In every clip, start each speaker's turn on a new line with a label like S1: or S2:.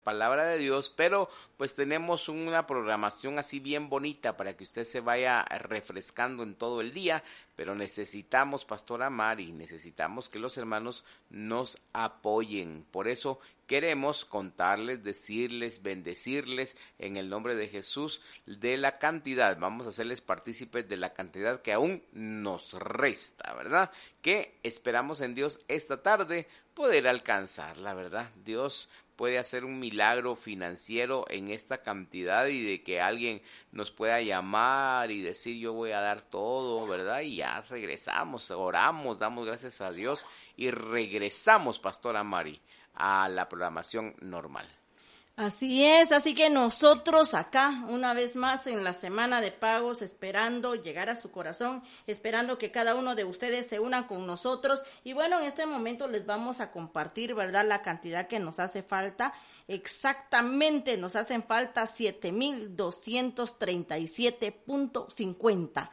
S1: palabra de Dios, pero pues tenemos una programación así bien bonita para que usted se vaya refrescando en todo el día, pero necesitamos, Pastora Mari, necesitamos que los hermanos nos apoyen. Por eso queremos contarles, decirles, bendecirles en el nombre de Jesús de la cantidad. Vamos a hacerles partícipes de la cantidad que aún nos resta, ¿verdad? Que esperamos en Dios esta tarde poder alcanzar, la verdad. Dios puede hacer un milagro financiero en esta cantidad y de que alguien nos pueda llamar y decir yo voy a dar todo, ¿verdad? Y ya regresamos, oramos, damos gracias a Dios y regresamos, Pastora Mari, a la programación normal.
S2: Así es, así que nosotros acá, una vez más en la semana de pagos, esperando llegar a su corazón, esperando que cada uno de ustedes se una con nosotros. Y bueno, en este momento les vamos a compartir, ¿verdad?, la cantidad que nos hace falta. Exactamente nos hacen falta 7,237.50.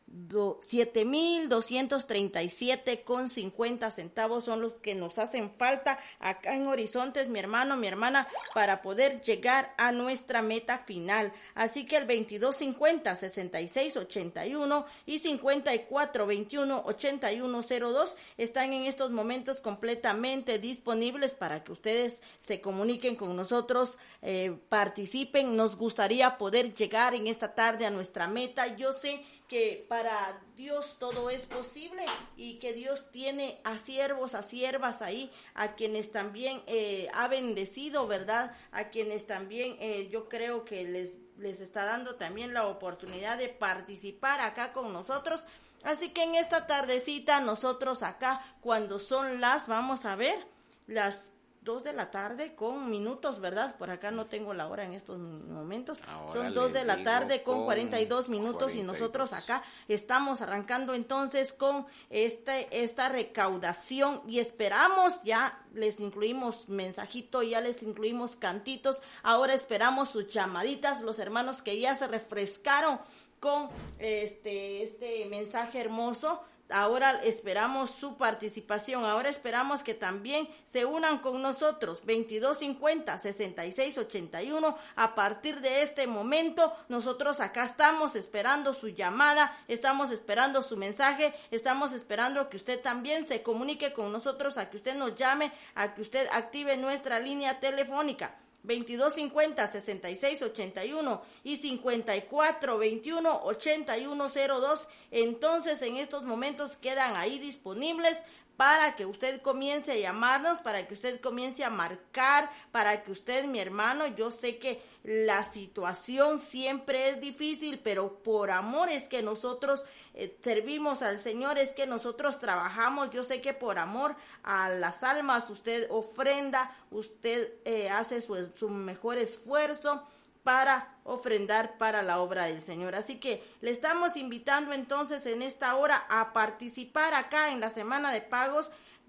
S2: 7,237,50 centavos son los que nos hacen falta acá en Horizontes, mi hermano, mi hermana, para poder llegar a nuestra meta final. Así que el 2250-6681 y 5421-8102 están en estos momentos completamente disponibles para que ustedes se comuniquen con nosotros, participen. Nos gustaría poder llegar en esta tarde a nuestra meta. Yo sé que para Dios todo es posible y que Dios tiene a siervos, a siervas ahí, a quienes también ha bendecido, ¿verdad? A quienes también yo creo que les está dando también la oportunidad de participar acá con nosotros. Así que en esta tardecita nosotros acá, cuando son vamos a ver, las 2 de la tarde con minutos, ¿verdad? Por acá no tengo la hora en estos momentos. Ahora son 2 de la tarde con 42 minutos 42. Y nosotros acá estamos arrancando entonces con esta recaudación y esperamos, ya les incluimos mensajito, ya les incluimos cantitos, ahora esperamos sus llamaditas, los hermanos que ya se refrescaron con este mensaje hermoso. Ahora esperamos su participación, ahora esperamos que también se unan con nosotros, 2250-6681, a partir de este momento, nosotros acá estamos esperando su llamada, estamos esperando su mensaje, estamos esperando que usted también se comunique con nosotros, a que usted nos llame, a que usted active nuestra línea telefónica. 2250-6681 y 5421-8102. Entonces en estos momentos quedan ahí disponibles para que usted comience a llamarnos, para que usted comience a marcar, para que usted, mi hermano, yo sé que la situación siempre es difícil, pero por amor es que nosotros servimos al Señor, es que nosotros trabajamos. Yo sé que por amor a las almas usted ofrenda, usted hace su mejor esfuerzo para ofrendar para la obra del Señor. Así que le estamos invitando entonces en esta hora a participar acá en la semana de pagos.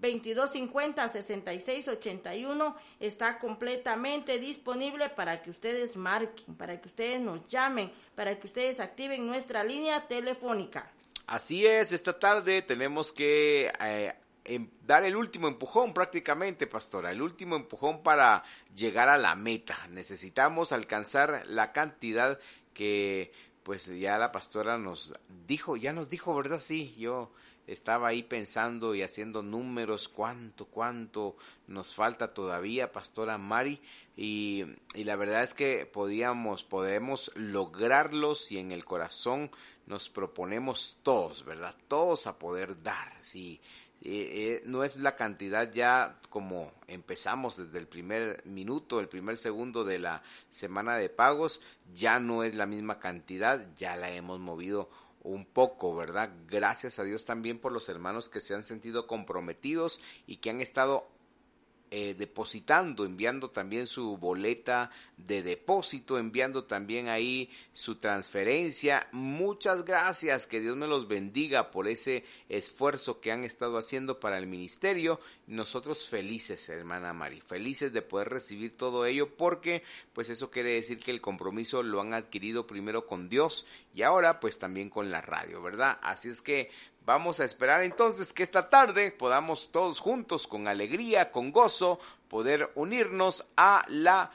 S2: 2250-6681 está completamente disponible para que ustedes marquen, para que ustedes nos llamen, para que ustedes activen nuestra línea telefónica.
S1: Así es, esta tarde tenemos que dar el último empujón prácticamente, pastora, el último empujón para llegar a la meta. Necesitamos alcanzar la cantidad que pues ya la pastora nos dijo, ¿verdad? Sí, yo estaba ahí pensando y haciendo números, cuánto nos falta todavía, Pastora Mari, y la verdad es que podemos lograrlo si en el corazón nos proponemos todos, ¿verdad? Todos a poder dar, sí. No es la cantidad ya como empezamos desde el primer minuto, el primer segundo de la semana de pagos, ya no es la misma cantidad, ya la hemos movido un poco, ¿verdad? Gracias a Dios también por los hermanos que se han sentido comprometidos y que han estado depositando, enviando también su boleta de depósito, enviando también ahí su transferencia. Muchas gracias, que Dios me los bendiga por ese esfuerzo que han estado haciendo para el ministerio. Nosotros felices, hermana Mari, felices de poder recibir todo ello, porque pues eso quiere decir que el compromiso lo han adquirido primero con Dios y ahora pues también con la radio, ¿verdad? Así es que vamos a esperar entonces que esta tarde podamos todos juntos, con alegría, con gozo, poder unirnos a la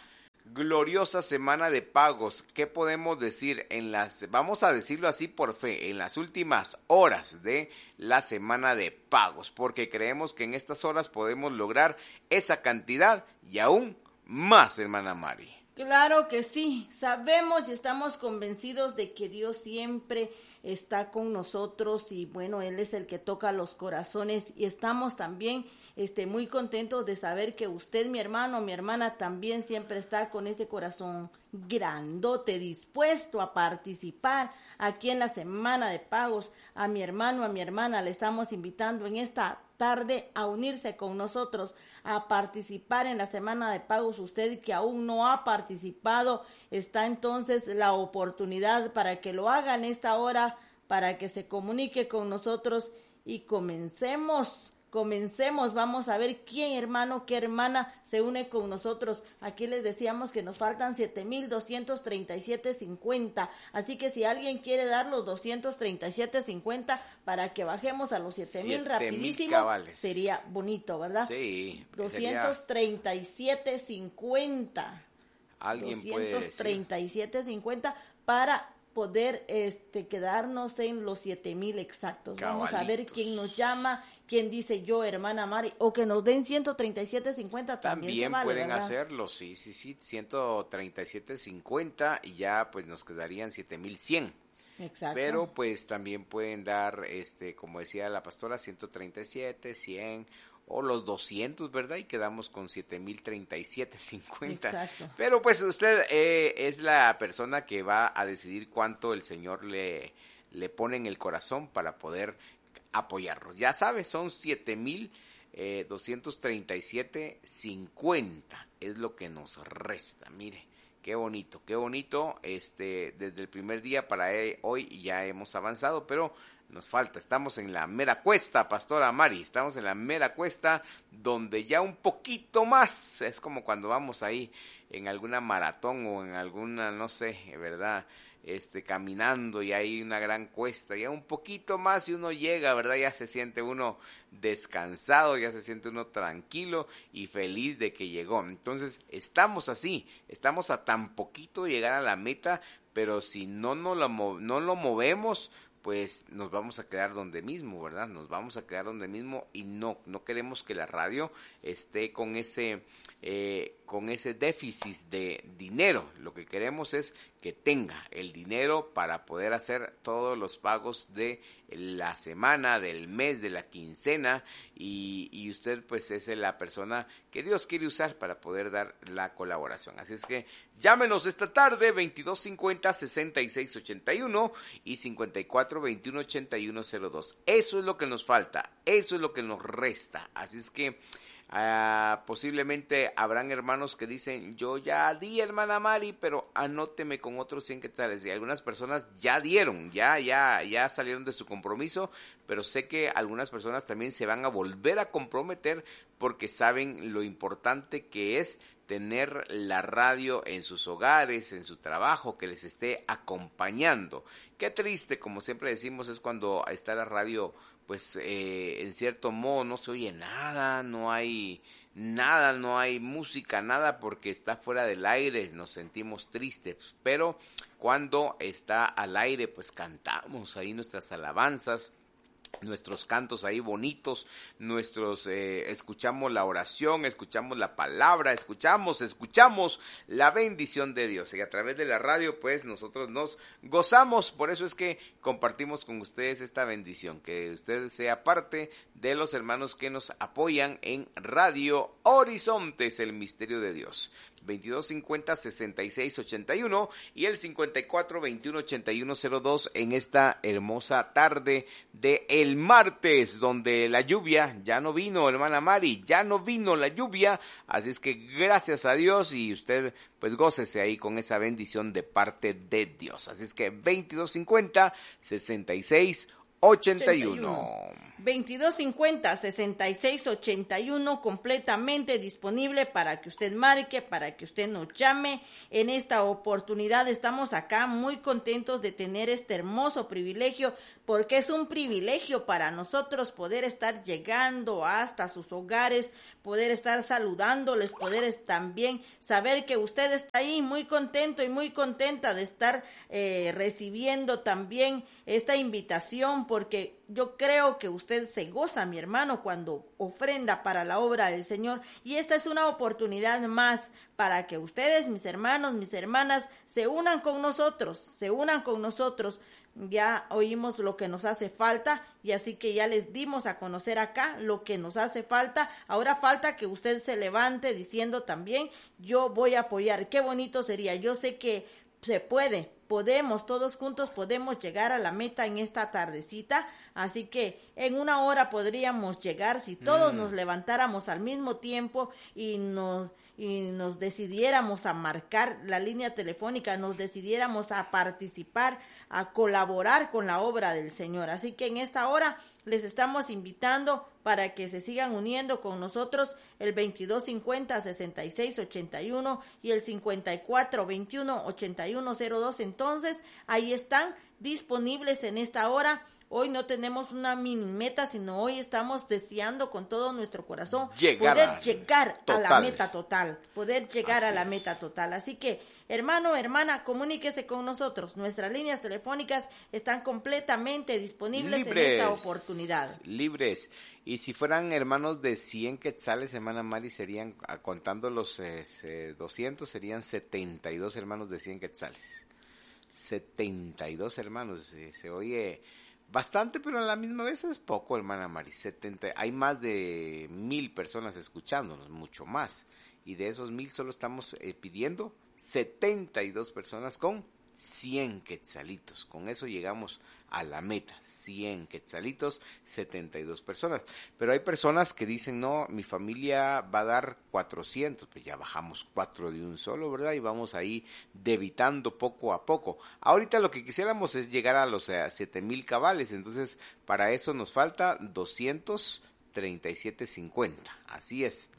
S1: gloriosa semana de pagos. ¿Qué podemos decir? Vamos a decirlo así por fe, en las últimas horas de la semana de pagos, porque creemos que en estas horas podemos lograr esa cantidad y aún más, hermana Mari.
S2: Claro que sí, sabemos y estamos convencidos de que Dios siempre está con nosotros y bueno, Él es el que toca los corazones y estamos también muy contentos de saber que usted, mi hermano, mi hermana, también siempre está con ese corazón grandote, dispuesto a participar aquí en la semana de pagos. A mi hermano, a mi hermana, le estamos invitando en esta tarde a unirse con nosotros, a participar en la semana de pagos. Usted que aún no ha participado, está entonces la oportunidad para que lo haga en esta hora, para que se comunique con nosotros y comencemos, vamos a ver quién hermano, qué hermana se une con nosotros. Aquí les decíamos que nos faltan 7,237.50, así que si alguien quiere dar los 237.50 para que bajemos a los 7,000 rapidísimo,
S1: cabales.
S2: Sería bonito, ¿verdad?
S1: Sí.
S2: 237.50.
S1: Alguien puede decir
S2: 237.50 para poder quedarnos en los 7,000 exactos.
S1: Cabalitos.
S2: Vamos a ver quién nos llama, quién dice yo, hermana Mari, o que nos den 137.50
S1: también
S2: vale,
S1: pueden
S2: ¿verdad?
S1: hacerlo, sí, 137.50 y ya pues nos quedarían 7,100.
S2: Exacto.
S1: Pero pues también pueden dar, como decía la pastora, 137, 100 o los 200, ¿verdad? Y quedamos con 7,037.50.
S2: Exacto.
S1: Pero pues usted es la persona que va a decidir cuánto el Señor le pone en el corazón para poder apoyarnos. Ya sabe, son 7,237.50 es lo que nos resta, mire. Qué bonito, desde el primer día para hoy ya hemos avanzado, pero nos falta, estamos en la mera cuesta, pastora Mari, estamos en la mera cuesta donde ya un poquito más, es como cuando vamos ahí en alguna maratón o en alguna, no sé, ¿verdad?, caminando y hay una gran cuesta, ya un poquito más y uno llega, ¿verdad? Ya se siente uno descansado, ya se siente uno tranquilo y feliz de que llegó. Entonces, estamos así, estamos a tan poquito de llegar a la meta, pero si no lo movemos, pues nos vamos a quedar donde mismo, ¿verdad? Nos vamos a quedar donde mismo y no queremos que la radio esté con ese déficit de dinero. Lo que queremos es que tenga el dinero para poder hacer todos los pagos de la semana, del mes, de la quincena y usted pues es la persona que Dios quiere usar para poder dar la colaboración. Así es que llámenos esta tarde 2250-6681 y 5421-8102. Eso es lo que nos falta, eso es lo que nos resta. Así es que posiblemente habrán hermanos que dicen, yo ya di, hermana Mari, pero anóteme con otros 100 quetzales. Y algunas personas ya dieron, ya salieron de su compromiso, pero sé que algunas personas también se van a volver a comprometer porque saben lo importante que es tener la radio en sus hogares, en su trabajo, que les esté acompañando. Qué triste, como siempre decimos, es cuando está la radio pues en cierto modo no se oye nada, no hay música, nada, porque está fuera del aire, nos sentimos tristes, pero cuando está al aire, pues cantamos ahí nuestras alabanzas, nuestros cantos ahí bonitos, escuchamos la oración, escuchamos la palabra, escuchamos la bendición de Dios y a través de la radio pues nosotros nos gozamos. Por eso es que compartimos con ustedes esta bendición, que usted sea parte de los hermanos que nos apoyan en Radio Horizontes, el misterio de Dios. 2250-6681 y el 5421-8102 en esta hermosa tarde de el martes, donde la lluvia ya no vino, hermana Mari, ya no vino la lluvia, así es que gracias a Dios y usted pues gócese ahí con esa bendición de parte de Dios. Así es que 2250-6681. 81.
S2: 2250-6681, completamente disponible para que usted marque, para que usted nos llame. En esta oportunidad estamos acá muy contentos de tener este hermoso privilegio, porque es un privilegio para nosotros poder estar llegando hasta sus hogares, poder estar saludándoles, poder también saber que usted está ahí muy contento y muy contenta de estar recibiendo también esta invitación, porque yo creo que usted se goza, mi hermano, cuando ofrenda para la obra del Señor, y esta es una oportunidad más para que ustedes, mis hermanos, mis hermanas, se unan con nosotros. Ya oímos lo que nos hace falta, y así que ya les dimos a conocer acá lo que nos hace falta. Ahora falta que usted se levante diciendo también: yo voy a apoyar. Qué bonito sería. Yo sé que se puede, todos juntos podemos llegar a la meta en esta tardecita, así que en una hora podríamos llegar si todos nos levantáramos al mismo tiempo y nos decidiéramos a marcar la línea telefónica, nos decidiéramos a participar, a colaborar con la obra del Señor. Así que en esta hora les estamos invitando para que se sigan uniendo con nosotros, el 2250-6681 y el 5421-8102. Entonces, ahí están disponibles en esta hora. Hoy no tenemos una mini meta, sino hoy estamos deseando con todo nuestro corazón poder llegar a la meta total, Así que, hermano, hermana, comuníquese con nosotros. Nuestras líneas telefónicas están completamente disponibles en esta oportunidad.
S1: Libres. Y si fueran hermanos de 100 quetzales, hermana Mari, serían, contando los 200, serían 72 hermanos de 100 quetzales. 72 hermanos, se oye bastante, pero a la misma vez es poco, hermana Mari. Hay más de 1000 personas escuchándonos, mucho más. Y de esos 1000 solo estamos pidiendo 72 personas con 100 quetzalitos. Con eso llegamos a la meta, 100 quetzalitos, 72 personas. Pero hay personas que dicen: no, mi familia va a dar 400, pues ya bajamos 4 de un solo, ¿verdad? Y vamos ahí debitando poco a poco. Ahorita lo que quisiéramos es llegar a los 7,000 cabales, entonces para eso nos falta 237.50. Así es,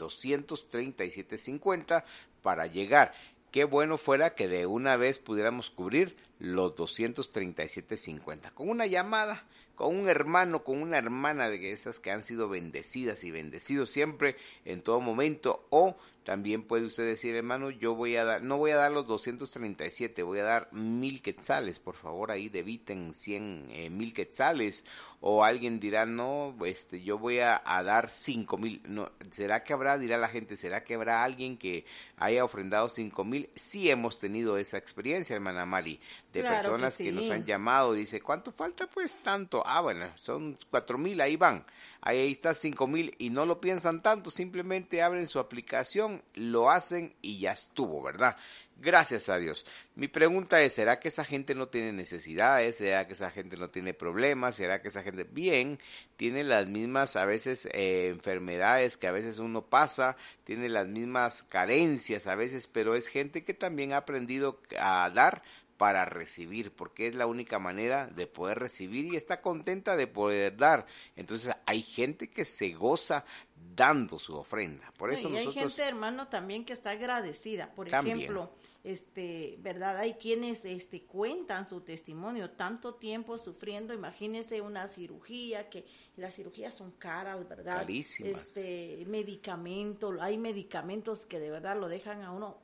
S1: 237.50 para llegar. Qué bueno fuera que de una vez pudiéramos cubrir los 237.50. Con una llamada, con un hermano, con una hermana de esas que han sido bendecidas y bendecidos siempre, en todo momento. O también puede usted decir: hermano, yo no voy a dar los 237, voy a dar 1,000 quetzales. Por favor, ahí debiten 100,000 quetzales. O alguien dirá: no, yo voy a dar 5,000. No, ¿será que dirá la gente, será que habrá alguien que haya ofrendado 5,000? Sí, hemos tenido esa experiencia, hermana Mari, de personas que nos han llamado. Dice: ¿cuánto falta? Pues tanto. Bueno, son 4,000, ahí van. Ahí está 5,000 y no lo piensan tanto, simplemente abren su aplicación, lo hacen y ya estuvo, ¿verdad? Gracias a Dios. Mi pregunta es: ¿será que esa gente no tiene necesidades? ¿Será que esa gente no tiene problemas? ¿Será que esa gente tiene las mismas a veces enfermedades que a veces uno pasa? Tiene las mismas carencias a veces, pero es gente que también ha aprendido a dar para recibir, porque es la única manera de poder recibir y está contenta de poder dar. Entonces hay gente que se goza dando su ofrenda. Por eso nosotros...
S2: hay gente, hermano, también que está agradecida. Por ejemplo, ¿verdad? Hay quienes cuentan su testimonio, tanto tiempo sufriendo. Imagínese una cirugía, que las cirugías son caras, ¿verdad?
S1: Carísimas.
S2: Hay medicamentos que de verdad lo dejan a uno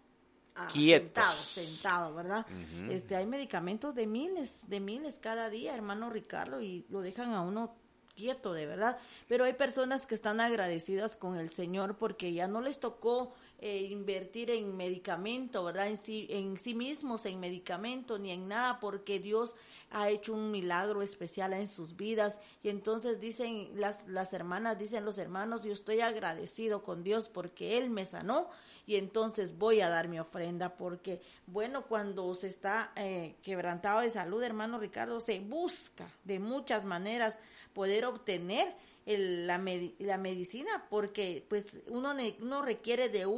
S2: sentado, ¿verdad? Uh-huh. Hay medicamentos de miles cada día, hermano Ricardo, y lo dejan a uno quieto, de verdad. Pero hay personas que están agradecidas con el Señor porque ya no les tocó invertir en medicamento, ¿verdad? En sí mismos, en medicamento, ni en nada, porque Dios ha hecho un milagro especial en sus vidas. Y entonces dicen las hermanas, dicen los hermanos: yo estoy agradecido con Dios porque Él me sanó, y entonces voy a dar mi ofrenda, porque, bueno, cuando se está quebrantado de salud, hermano Ricardo, se busca de muchas maneras poder obtener la medicina, porque pues uno requiere de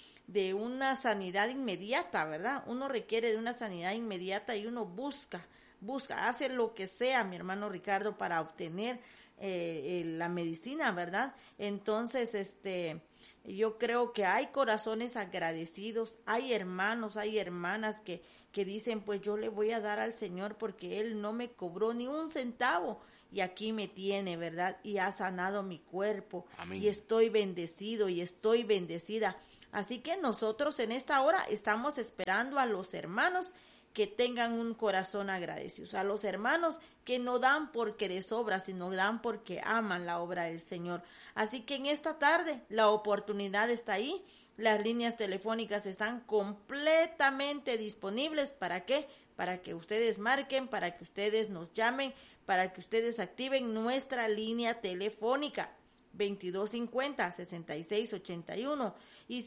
S2: una sanidad inmediata, ¿verdad? Uno requiere de una sanidad inmediata y uno busca busca, hace lo que sea, mi hermano Ricardo, para obtener la medicina, ¿verdad? Entonces, yo creo que hay corazones agradecidos, hay hermanos, hay hermanas que dicen, pues yo le voy a dar al Señor porque Él no me cobró ni un centavo y aquí me tiene, ¿verdad? Y ha sanado mi cuerpo. Amén. Y estoy bendecido y estoy bendecida. Así que nosotros en esta hora estamos esperando a los hermanos que tengan un corazón agradecido, a los hermanos que no dan porque les sobra, sino dan porque aman la obra del Señor. Así que en esta tarde la oportunidad está ahí, las líneas telefónicas están completamente disponibles. ¿Para qué? Para que ustedes marquen, para que ustedes nos llamen, para que ustedes activen nuestra línea telefónica 2250-6681 y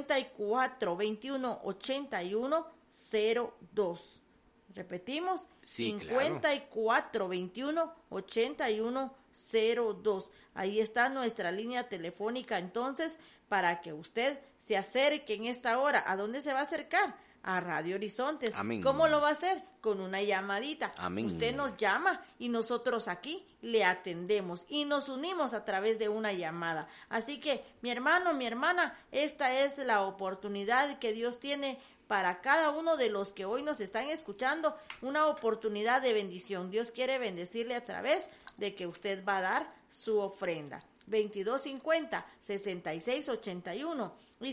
S2: 5421-8102. Repetimos, sí, 5421-8102. Ahí está nuestra línea telefónica, entonces, para que usted se acerque en esta hora. ¿A dónde se va a acercar? A Radio Horizontes. Amén. ¿Cómo lo va a hacer? Con una llamadita. Amén. Usted nos llama y nosotros aquí le atendemos y nos unimos a través de una llamada. Así que, mi hermano, mi hermana, esta es la oportunidad que Dios tiene para cada uno de los que hoy nos están escuchando, una oportunidad de bendición. Dios quiere bendecirle a través de que usted va a dar su ofrenda. 2250-6681 y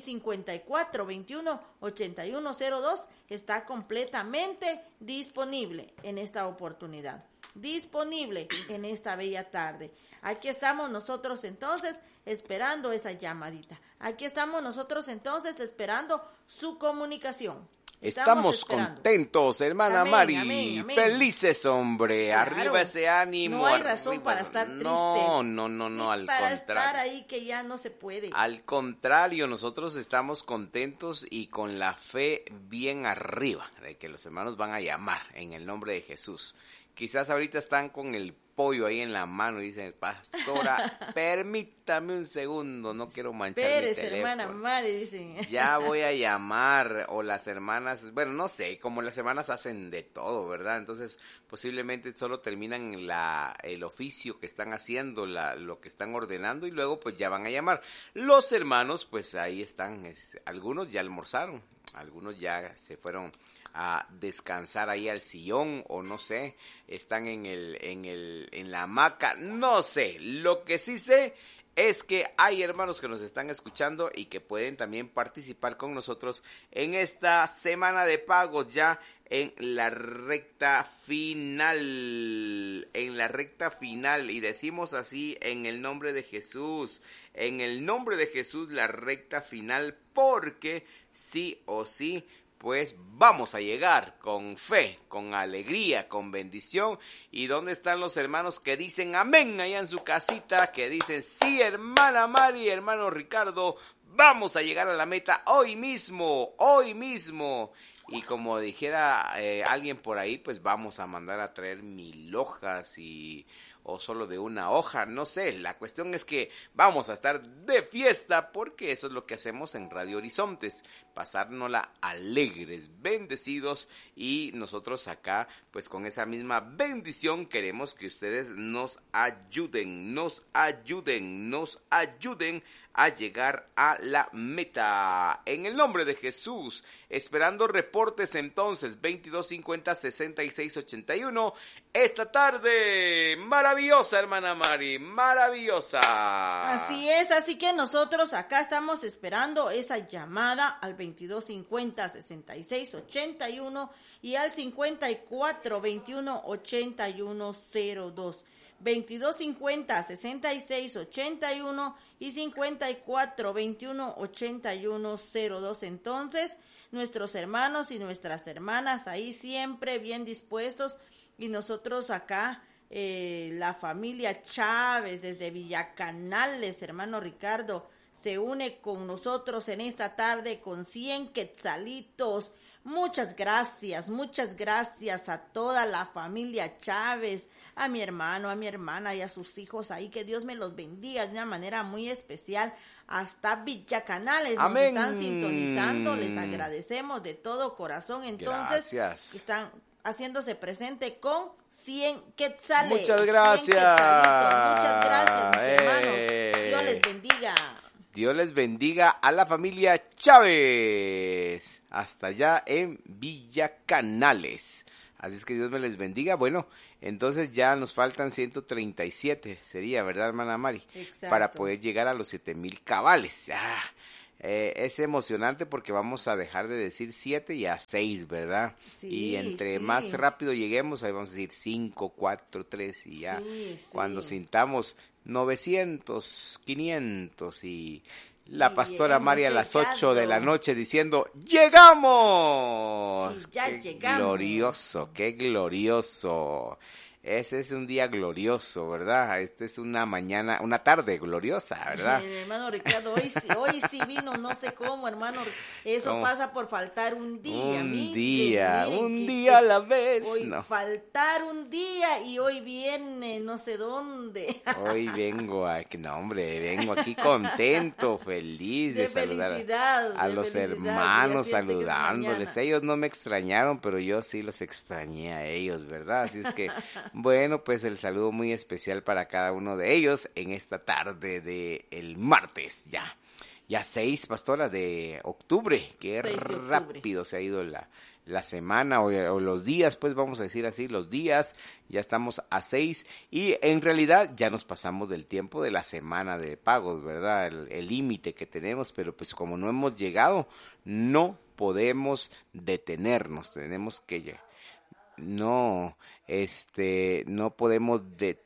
S2: 5421-8102 está completamente disponible en esta oportunidad, disponible en esta bella tarde. Aquí estamos nosotros entonces esperando esa llamadita. Aquí estamos nosotros entonces esperando su comunicación.
S1: Estamos contentos, hermana amén, Mari, amén, amén. Felices, hombre, claro. Arriba ese ánimo.
S2: No hay razón arriba. Para estar tristes.
S1: No, al
S2: para
S1: contrario.
S2: Estar ahí que ya no se puede.
S1: Al contrario, nosotros estamos contentos y con la fe bien arriba de que los hermanos van a llamar en el nombre de Jesús. Quizás ahorita están con el pollo ahí en la mano y dicen, pastora, permítame un segundo, no quiero manchar mi teléfono.
S2: Hermana Mari, dicen.
S1: Ya voy a llamar, o las hermanas, bueno, no sé, como las hermanas hacen de todo, ¿verdad? Entonces, posiblemente solo terminan el oficio que están haciendo, lo que están ordenando, y luego pues ya van a llamar. Los hermanos, pues ahí están, algunos ya almorzaron, algunos ya se fueron a descansar ahí al sillón, o no sé, están en la hamaca, no sé. Lo que sí sé es que hay hermanos que nos están escuchando y que pueden también participar con nosotros en esta semana de pagos, ya en la recta final, y decimos así, en el nombre de Jesús, la recta final, porque sí o sí, pues vamos a llegar con fe, con alegría, con bendición. ¿Y dónde están los hermanos que dicen amén allá en su casita? Que dicen, sí, hermana Mari, hermano Ricardo, vamos a llegar a la meta hoy mismo. Y como dijera alguien por ahí, pues vamos a mandar a traer 1000 hojas o solo de una hoja, no sé. La cuestión es que vamos a estar de fiesta, porque eso es lo que hacemos en Radio Horizontes, pasárnosla alegres, bendecidos, y nosotros acá, pues con esa misma bendición queremos que ustedes nos ayuden a llegar a la meta. En el nombre de Jesús, esperando reportes entonces, 2250-6681, esta tarde, maravillosa, hermana Mari, maravillosa.
S2: Así es, así que nosotros acá estamos esperando esa llamada al 2250-6681 y al 5421-8102. 2250-6681 y 5421-8102. Entonces, nuestros hermanos y nuestras hermanas ahí siempre bien dispuestos, y nosotros acá, la familia Chávez desde Villacanales, hermano Ricardo, se une con nosotros en esta tarde con 100 quetzalitos. Muchas gracias a toda la familia Chávez, a mi hermano, a mi hermana y a sus hijos ahí, que Dios me los bendiga de una manera muy especial. Hasta Villacanales nos están sintonizando, les agradecemos de todo corazón. Entonces,
S1: gracias.
S2: Están haciéndose presente con 100 quetzales.
S1: Muchas gracias.
S2: Muchas gracias, mis hermanos. Dios les bendiga.
S1: Dios les bendiga a la familia Chávez, hasta allá en Villa Canales. Así es que Dios me les bendiga. Bueno, entonces ya nos faltan 137, sería, ¿verdad, hermana Mari?
S2: Exacto.
S1: Para poder llegar a los 7,000 cabales. Es emocionante porque vamos a dejar de decir 7 y a 6, ¿verdad?
S2: Sí,
S1: y entre
S2: sí.
S1: más rápido lleguemos, ahí vamos a decir 5, 4, 3 y ya.
S2: Sí, sí.
S1: Cuando sintamos 900, 500 y la pastora Mari a las 8 de la noche diciendo ¡llegamos!
S2: Y ya
S1: ¡Qué
S2: llegamos!
S1: glorioso, qué glorioso! Ese es un día glorioso, ¿verdad? Este es una mañana, una tarde gloriosa, ¿verdad?
S2: Hermano Ricardo, hoy sí vino, no sé cómo, hermano. Eso
S1: ¿Cómo?
S2: Pasa por faltar un día.
S1: Un
S2: Miren
S1: día a la vez.
S2: Hoy
S1: No.
S2: faltar un día y hoy viene no sé dónde.
S1: Hoy vengo vengo aquí contento, feliz de saludar
S2: felicidad,
S1: a
S2: de
S1: los
S2: felicidad,
S1: hermanos,
S2: ya siente que es
S1: saludándoles.
S2: mañana.
S1: Ellos no me extrañaron, pero yo sí los extrañé a ellos, ¿verdad? Así es que, bueno, pues el saludo muy especial para cada uno de ellos en esta tarde de el martes, ya 6, pastora, de octubre. Qué
S2: 6 de octubre.
S1: rápido se ha ido la semana o los días, pues vamos a decir así, los días, ya estamos a 6 y en realidad ya nos pasamos del tiempo de la semana de pagos, ¿verdad? El límite que tenemos, pero pues como no hemos llegado, no podemos detenernos, tenemos que llegar. No podemos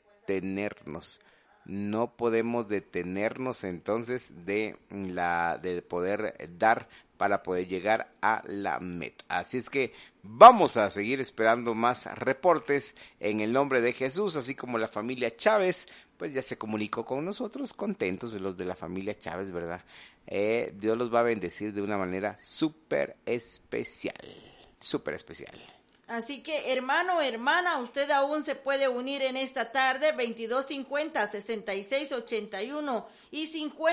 S1: detenernos entonces de poder dar para poder llegar a la meta. Así es que vamos a seguir esperando más reportes en el nombre de Jesús, así como la familia Chávez, pues ya se comunicó con nosotros, contentos de los de la familia Chávez, ¿verdad? Dios los va a bendecir de una manera súper especial.
S2: Así que, hermano, hermana, usted aún se puede unir en esta tarde, 2250-6681 y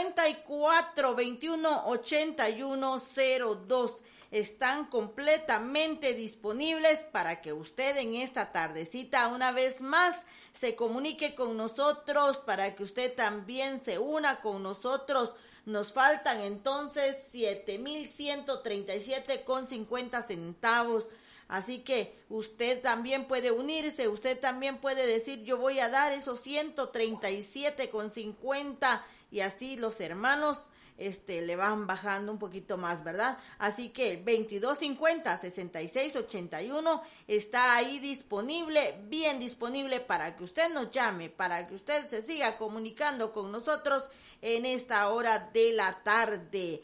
S2: 5421-8102. Están completamente disponibles para que usted en esta tardecita una vez más se comunique con nosotros, para que usted también se una con nosotros. Nos faltan entonces 7,137,50 centavos. Así que usted también puede unirse, usted también puede decir yo voy a dar esos 137,50 y así los hermanos le van bajando un poquito más, ¿verdad? Así que 2250-6681 está ahí disponible, bien disponible para que usted nos llame, para que usted se siga comunicando con nosotros en esta hora de la tarde.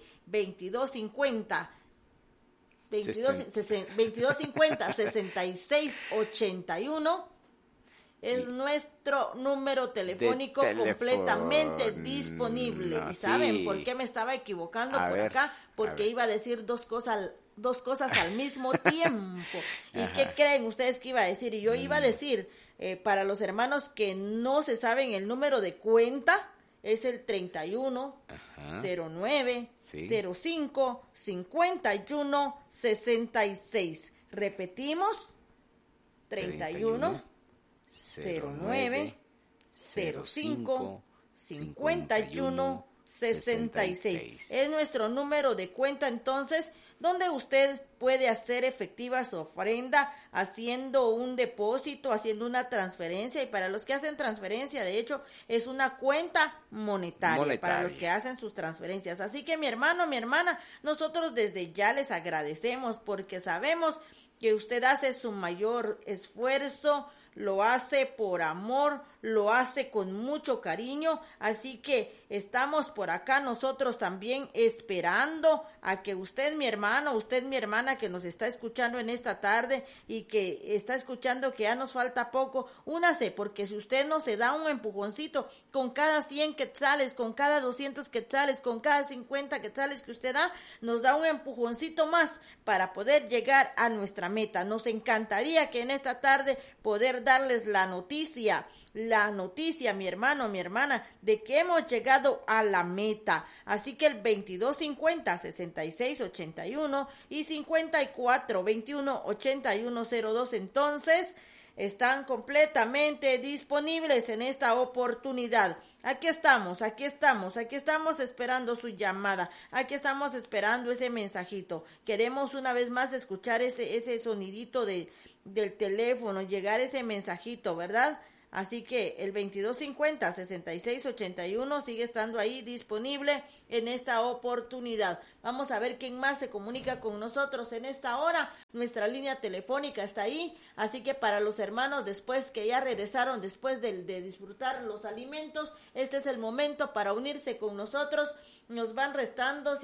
S2: 2250-6681 es nuestro número telefónico completamente disponible. ¿Y saben por qué me estaba equivocando acá? Porque iba a decir dos cosas al mismo tiempo. ¿Y qué creen ustedes que iba a decir? Y yo iba a decir, para los hermanos que no se saben el número de cuenta, es el 31 09 05 51 66. Repetimos, 31 09 05 51 66. Es nuestro número de cuenta, entonces, donde usted puede hacer efectiva su ofrenda haciendo un depósito, haciendo una transferencia. Y para los que hacen transferencia, de hecho, es una cuenta monetaria para los que hacen sus transferencias. Así que mi hermano, mi hermana, nosotros desde ya les agradecemos porque sabemos que usted hace su mayor esfuerzo, lo hace por amor, lo hace con mucho cariño, así que estamos por acá nosotros también esperando a que usted, mi hermano, usted, mi hermana, que nos está escuchando en esta tarde y que está escuchando que ya nos falta poco, únase, porque si usted no se da un empujoncito con cada 100 quetzales, con cada 200 quetzales, con cada 50 quetzales que usted da, nos da un empujoncito más para poder llegar a nuestra meta. Nos encantaría que en esta tarde poder darles la noticia, mi hermano, mi hermana, de que hemos llegado a la meta. Así que el 2250-6681 5681 y 5421-8102. Entonces, están completamente disponibles en esta oportunidad. Aquí estamos esperando su llamada, aquí estamos esperando ese mensajito. Queremos una vez más escuchar ese sonidito del teléfono, llegar ese mensajito, ¿verdad? Así que el 2250-6681 sigue estando ahí disponible en esta oportunidad. Vamos a ver quién más se comunica con nosotros en esta hora. Nuestra línea telefónica está ahí, así que para los hermanos después que ya regresaron, después de disfrutar los alimentos, este es el momento para unirse con nosotros. Nos van restando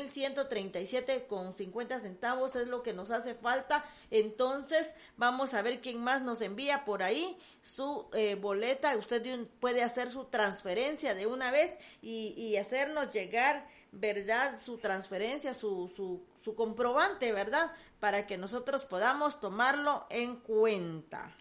S2: 7,137,50 centavos, es lo que nos hace falta. Entonces vamos a ver quién más nos envía por ahí su boleta. Usted puede hacer su transferencia de una vez y hacernos llegar, ¿verdad?, su transferencia, su comprobante, ¿verdad?, para que nosotros podamos tomarlo en cuenta.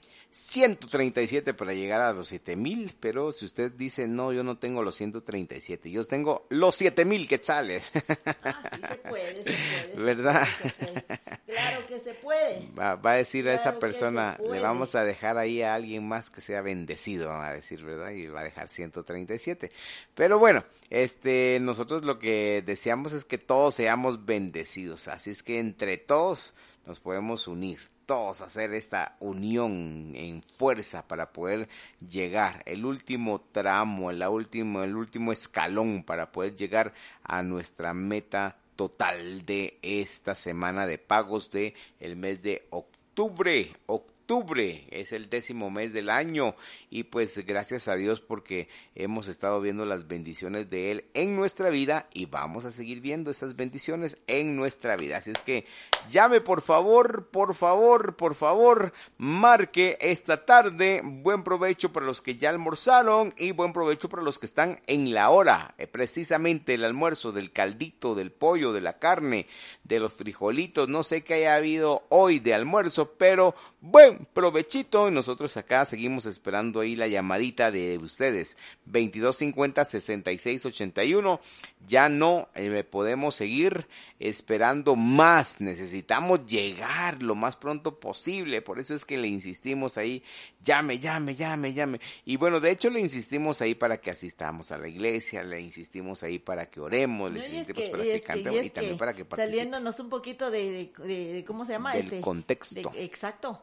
S1: 137 para llegar a los 7,000, pero si usted dice, no, yo no tengo los 137, yo tengo los 7,000 quetzales.
S2: Sí se puede.
S1: ¿Verdad?
S2: Se puede. Claro que se puede.
S1: Va a decir a esa
S2: Claro
S1: persona, le vamos a dejar ahí a alguien más que sea bendecido, van a decir, ¿verdad? Y va a dejar 137. Pero bueno, nosotros lo que deseamos es que todos seamos bendecidos, así es que entre todos nos podemos unir. Todos hacer esta unión en fuerza para poder llegar el último tramo, el último escalón para poder llegar a nuestra meta total de esta semana de pagos de el mes de octubre. Octubre es el 10º mes del año y pues gracias a Dios porque hemos estado viendo las bendiciones de Él en nuestra vida y vamos a seguir viendo esas bendiciones en nuestra vida. Así es que llame por favor, marque esta tarde. Buen provecho para los que ya almorzaron y buen provecho para los que están en la hora. Precisamente el almuerzo del caldito, del pollo, de la carne, de los frijolitos. No sé qué haya habido hoy de almuerzo, pero buen provechito, y nosotros acá seguimos esperando ahí la llamadita de ustedes. 2250-6681. Ya no podemos seguir esperando más, necesitamos llegar lo más pronto posible, por eso es que le insistimos ahí, llame, y bueno, de hecho le insistimos ahí para que asistamos a la iglesia, le insistimos ahí para que oremos, le insistimos para que cantemos y también para que participen.
S2: Saliéndonos un poquito de ¿cómo se llama?
S1: Del contexto.
S2: Exacto.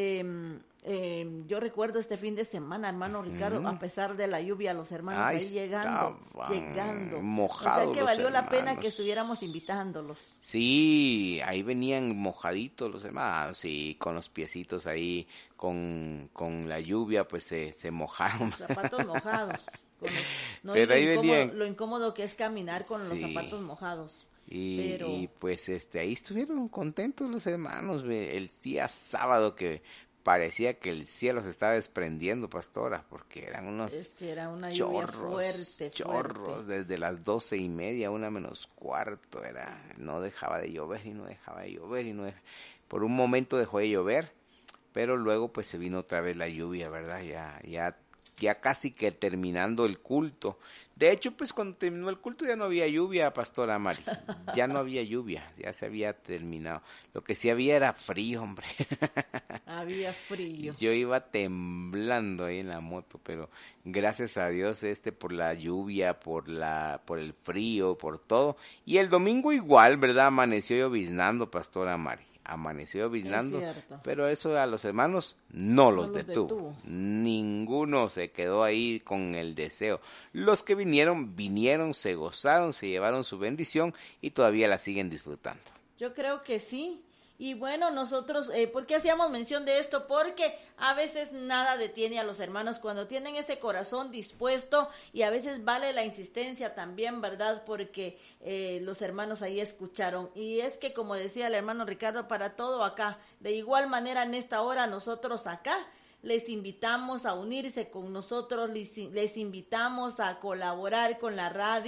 S2: Yo recuerdo este fin de semana, hermano Ricardo, a pesar de la lluvia, los hermanos ahí llegando,
S1: mojados.
S2: O sea que valió la pena que estuviéramos invitándolos.
S1: Sí, ahí venían mojaditos los hermanos y con los piecitos ahí, con la lluvia, pues se mojaron.
S2: Los zapatos mojados.
S1: Pero ahí venían.
S2: Lo incómodo que es caminar con los zapatos mojados.
S1: Y pues ahí estuvieron contentos los hermanos el día sábado, que parecía que el cielo se estaba desprendiendo, pastora, porque eran unos
S2: era una lluvia fuerte.
S1: Desde las 12:30, 1:15, no dejaba de llover por un momento dejó de llover, pero luego pues se vino otra vez la lluvia, ¿verdad? Ya casi que terminando el culto. De hecho, pues cuando terminó el culto ya no había lluvia, pastora Mari. Ya no había lluvia, ya se había terminado. Lo que sí había era frío, hombre.
S2: Había frío.
S1: Yo iba temblando ahí en la moto, pero gracias a Dios por la lluvia, por el frío, por todo. Y el domingo igual, ¿verdad? Amaneció lloviznando, pastora Mari. Amaneció lloviznando, pero eso a los hermanos no los detuvo. Ninguno se quedó ahí con el deseo. Los que vinieron, se gozaron, se llevaron su bendición y todavía la siguen disfrutando.
S2: Yo creo que sí. Y bueno, nosotros, ¿por qué hacíamos mención de esto? Porque a veces nada detiene a los hermanos cuando tienen ese corazón dispuesto, y a veces vale la insistencia también, ¿verdad? Porque los hermanos ahí escucharon. Y es que, como decía el hermano Ricardo, para todo acá, de igual manera en esta hora nosotros acá les invitamos a unirse con nosotros, les invitamos a colaborar con la radio,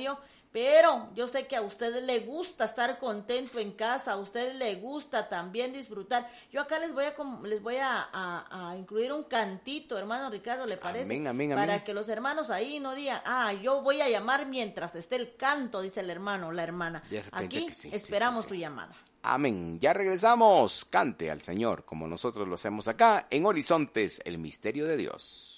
S2: pero yo sé que a usted le gusta estar contento en casa, a usted le gusta también disfrutar. Yo acá les voy a incluir un cantito, hermano Ricardo, ¿le parece?
S1: Amén, amén,
S2: para
S1: amén.
S2: que los hermanos ahí no digan, yo voy a llamar mientras esté el canto, dice el hermano, la hermana. Aquí
S1: sí,
S2: esperamos
S1: sí.
S2: su llamada.
S1: Amén. Ya regresamos. Cante al Señor como nosotros lo hacemos acá en Horizontes, el misterio de Dios.